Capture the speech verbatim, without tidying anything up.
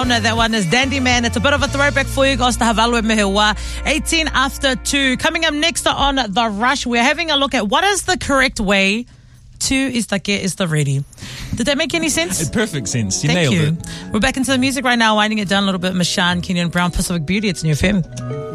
That one is Dandy Man. It's a bit of a throwback for you guys to have Alwe Mehewa. eighteen after two. Coming up next on The Rush, we're having a look at what is the correct way to is the get is the ready. Did that make any sense? Perfect sense. You Thank nailed you. it. We're back into the music right now, winding it down a little bit. Mashan, Kenyon Brown, Pacific Beauty. It's New F M.